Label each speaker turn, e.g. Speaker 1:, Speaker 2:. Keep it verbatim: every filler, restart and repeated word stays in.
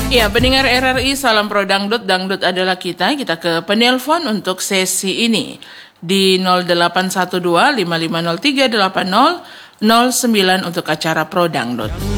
Speaker 1: Ya, pendengar R R I, salam pro dangdut, dangdut adalah kita. Kita ke penelpon untuk sesi ini di nol delapan satu dua lima lima nol tiga delapan nol nol sembilan untuk acara pro dangdut.